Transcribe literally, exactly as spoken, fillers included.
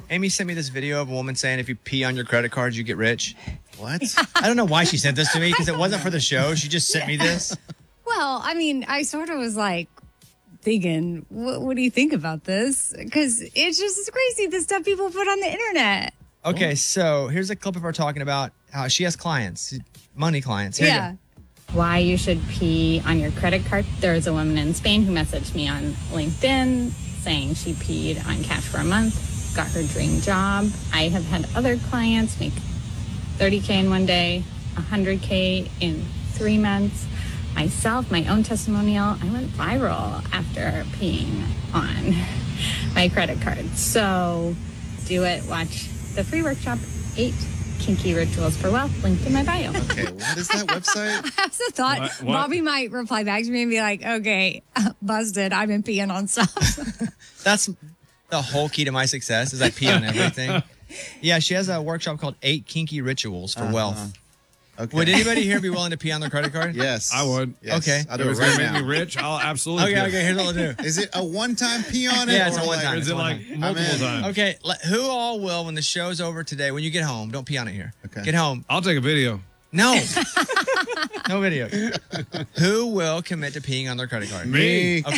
Amy sent me this video of a woman saying if you pee on your credit cards, you get rich. What? I don't know why she sent this to me because it wasn't for the show. She just sent me this. Well, I mean, I sort of was like thinking, what, what do you think about this? Because it's just crazy, the stuff people put on the internet. Okay, so here's a clip of her talking about how she has clients, money clients. Here you Yeah. go. Why you should pee on your credit card. There was a woman in Spain who messaged me on LinkedIn saying she peed on cash for a month, got her dream job. I have had other clients make thirty K in one day, one hundred K in three months. Myself, my own testimonial, I went viral after peeing on my credit card. So do it. Watch the free workshop, eight Kinky Rituals for Wealth, linked in my bio. Okay, what is that website? I also thought What? What? Bobby might reply back to me and be like, okay, busted. I've been peeing on stuff. That's the whole key to my success is I pee on everything. Yeah, she has a workshop called Eight Kinky Rituals for Uh-huh. Wealth. Okay. Would anybody here be willing to pee on their credit card? Yes. I would. Yes. Okay. I'll If do it it's right going to now. make me rich, I'll absolutely Okay, do it. okay, here's what we'll do. Is it a one-time pee on it? Yeah, it's or a one like- time. Or is It's it one like time. multiple in. times? Okay, let- who all will, when the show's over today, when you get home, don't pee on it here. Okay. Get home. I'll take a video. No. No video. Who will commit to peeing on their credit card? Me. Okay.